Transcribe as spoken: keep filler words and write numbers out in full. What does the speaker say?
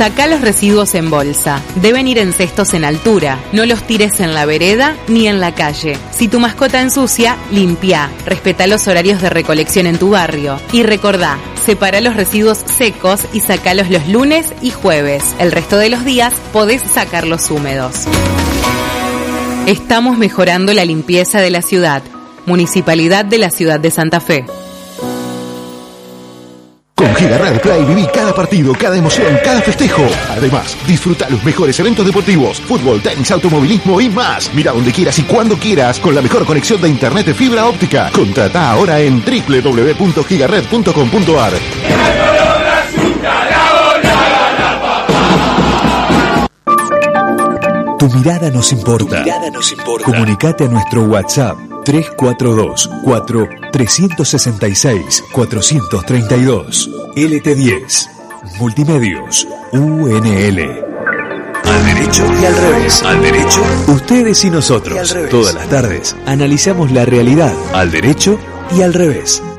Sacá los residuos en bolsa. Deben ir en cestos en altura. No los tires en la vereda ni en la calle. Si tu mascota ensucia, limpia. Respetá los horarios de recolección en tu barrio. Y recordá, separa los residuos secos y sacalos los lunes y jueves. El resto de los días podés sacarlos húmedos. Estamos mejorando la limpieza de la ciudad. Municipalidad de la Ciudad de Santa Fe. Con Gigaret Play viví cada partido, cada emoción, cada festejo. Además, disfruta los mejores eventos deportivos, fútbol, tenis, automovilismo y más. Mira donde quieras y cuando quieras con la mejor conexión de internet de fibra óptica. Contrata ahora en doble u doble u doble u punto gigaret punto com punto a r. Tu mirada nos importa. Tu mirada nos importa. Comunicate a nuestro WhatsApp tres cuatro dos, cuatro, tres seis seis, cuatro tres dos. L T diez. Multimedios. U N L. Al derecho y al revés. Al derecho. Ustedes y nosotros. Y al revés. Todas las tardes analizamos la realidad. Al derecho y al revés.